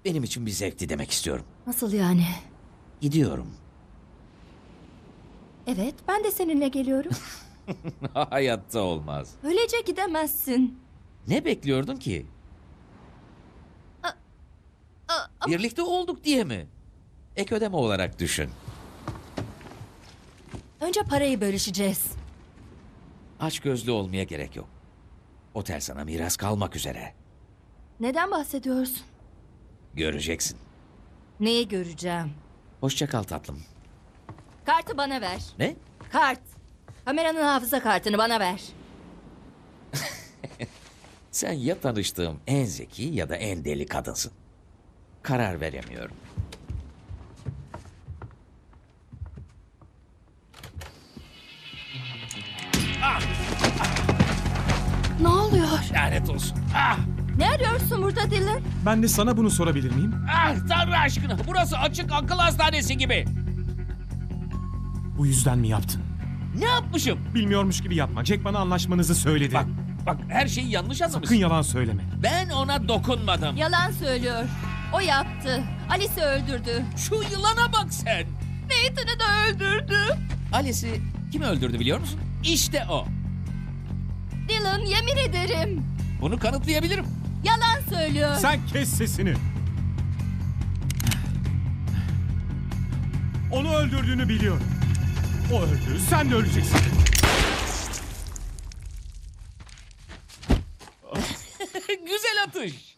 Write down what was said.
Benim için bir zevkti demek istiyorum. Nasıl yani? Gidiyorum. Evet, ben de seninle geliyorum. Hayatta olmaz. Öylece gidemezsin. Ne bekliyordun ki? Birlikte olduk diye mi? Ek ödeme olarak düşün. Önce parayı bölüşeceğiz. Açgözlü olmaya gerek yok. Otel sana miras kalmak üzere. Neden bahsediyorsun? Göreceksin. Neyi göreceğim? Hoşça kal tatlım. Kartı bana ver. Ne? Kart. Kameranın hafıza kartını bana ver. Sen ya tanıştığım en zeki ya da en deli kadınsın. Karar veremiyorum. Ne oluyor? Lanet olsun. Ne arıyorsun burada Dylan? Ben de sana bunu sorabilir miyim? Tanrı aşkına. Burası açık akıl hastanesi gibi. Bu yüzden mi yaptın? Ne yapmışım? Bilmiyormuş gibi yapma. Jack bana anlaşmanızı söyledi. Bak her şeyi yanlış anlamışsın. Sakın yalan söyleme. Ben ona dokunmadım. Yalan söylüyor. O yaptı. Alice'i öldürdü. Şu yılana bak sen. Nathan'ı da öldürdü. Alice'i kim öldürdü biliyor musun? İşte o. Dylan, yemin ederim. Bunu kanıtlayabilirim. Yalan söylüyor. Sen kes sesini. Onu öldürdüğünü biliyorum. O öldü, sen de öleceksin. Güzel atış.